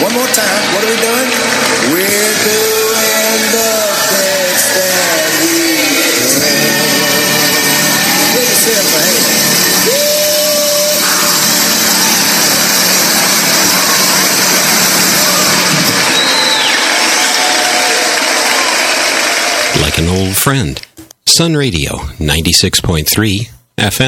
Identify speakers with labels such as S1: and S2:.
S1: One more time. What are we doing? We're doing the best that we can. Give yourself a hand.
S2: Like an old friend. Sun Radio, 96.3 FM.